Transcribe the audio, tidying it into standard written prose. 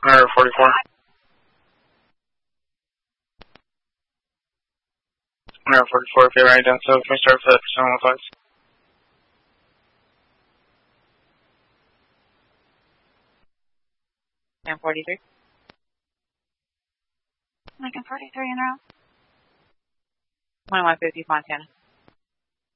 144. 144, if you're right down, so can we start for that percent 105? And 43. Lincoln 43 en route. 2150 Montana.